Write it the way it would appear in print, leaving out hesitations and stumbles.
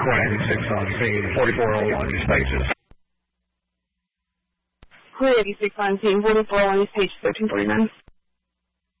86 on scene, 4401 East Pages. Clear 86 on scene, 4401 East Pages, 1349.